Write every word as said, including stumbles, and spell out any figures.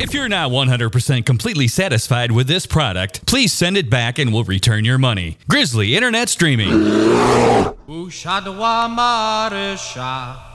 If you're not one hundred percent completely satisfied with this product, please send it back and we'll return your money. Grizzly Internet Streaming. Ushadwa Marisha.